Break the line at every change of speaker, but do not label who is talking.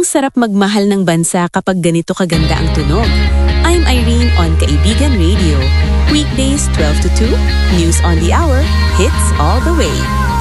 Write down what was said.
sarap magmahal ng bansa kapag ganito kaganda ang tunog. I'm Irene on Kaibigan Radio. Weekdays 12 to 2, news on the hour, hits all the way.